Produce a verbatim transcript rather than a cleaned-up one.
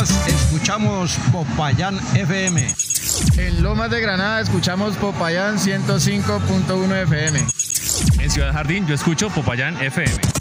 Caldas escuchamos Popayán F M. En Lomas de Granada escuchamos Popayán ciento cinco punto uno F M. En Ciudad Jardín yo escucho Popayán F M.